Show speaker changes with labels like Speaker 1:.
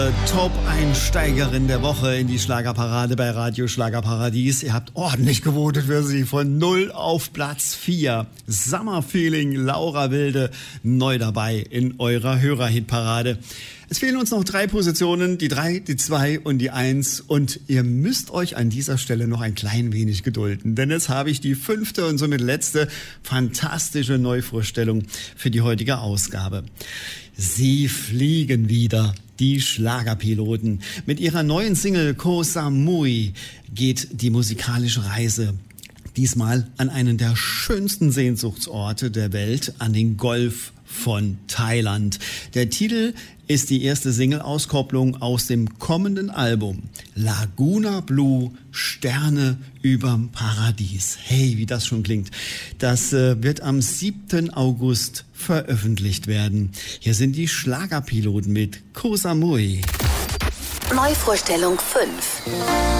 Speaker 1: Top-Einsteigerin der Woche in die Schlagerparade bei Radio Schlagerparadies. Ihr habt ordentlich gewotet für sie. Von 0 auf Platz 4. Summer Feeling, Laura Wilde, neu dabei in eurer Hörerhitparade. Es fehlen uns noch 3 Positionen, die 3, die 2 und die 1. Und ihr müsst euch an dieser Stelle noch ein klein wenig gedulden. Denn jetzt habe ich die 5. und somit letzte fantastische Neuvorstellung für die heutige Ausgabe. Sie fliegen wieder. Die Schlagerpiloten. Mit ihrer neuen Single Koh Samui geht die musikalische Reise diesmal an einen der schönsten Sehnsuchtsorte der Welt, an den Golf von Thailand. Der Titel ist die erste Single-Auskopplung aus dem kommenden Album Laguna Blue, Sterne überm Paradies. Hey, wie das schon klingt. Das wird am 7. August veröffentlicht werden. Hier sind die Schlagerpiloten mit Koh Samui.
Speaker 2: Neuvorstellung 5.